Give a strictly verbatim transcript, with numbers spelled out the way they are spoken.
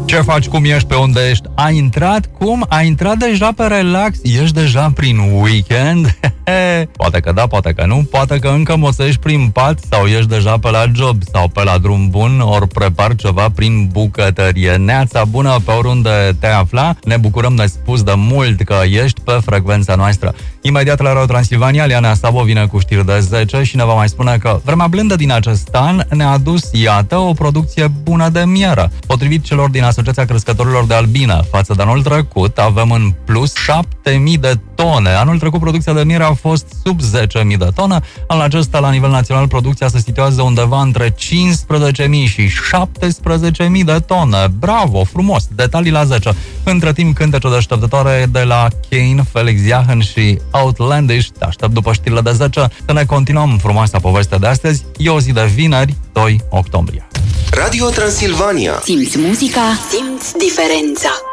Ce faci, cum ești, pe unde ești? Ai intrat? Cum? Ai intrat deja pe relax? Ești deja prin weekend? Poate că da, poate că nu. Poate că încă moțești prin pat sau ești deja pe la job sau pe la drum bun, ori prepar ceva prin bucătărie. Neața bună pe oriunde te afla. Ne bucurăm nespus de mult că ești pe frecvența noastră. Imediat la Radio Transilvania, Liana Sabo vine cu știri de zece și ne va mai spune că vremea blândă din acest an ne-a adus, iată, o producție bună de mieră. Potrivit celor din Asociația Crescătorilor de Albine, față de anul trecut, avem în plus șapte mii de tone. Anul trecut producția de miere a fost sub zece mii de tone. Anul acesta, la nivel național, producția se situează undeva între cincisprezece mii și șaptesprezece mii de tone. Bravo, frumos! Detalii la zece. Între timp, cântece deșteptătoare de la Kane, Felix Jaehn și Outlandish. Te aștept după știrile de zece să ne continuăm frumoasa poveste de astăzi. E o zi de vineri, doi octombrie. Radio Transilvania. Simți muzica, simți diferența.